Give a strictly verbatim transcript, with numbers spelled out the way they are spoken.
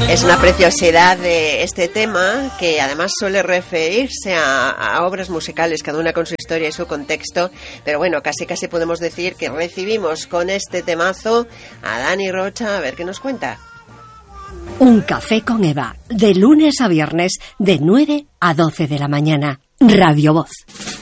Es una preciosidad de este tema que además suele referirse a, a obras musicales, cada una con su historia y su contexto, pero bueno, casi casi podemos decir que recibimos con este temazo a Dani Rocha, a ver qué nos cuenta. Un café con Eva, de lunes a viernes, de nueve a doce de la mañana. Radio Voz.